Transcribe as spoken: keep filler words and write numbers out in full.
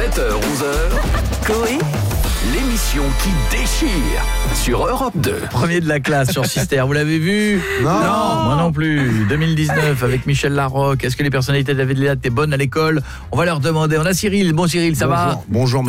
sept heures onze heures, Coé, l'émission qui déchire sur Europe deux. Premier de la classe sur Sister, vous l'avez vu? Non. Non, moi non plus. deux mille dix-neuf avec Michel Larocque. Est-ce que les personnalités de la V D A étaient bonnes à l'école? On va leur demander. On a Cyril. Bon Cyril, ça Bonjour. va? Bonjour.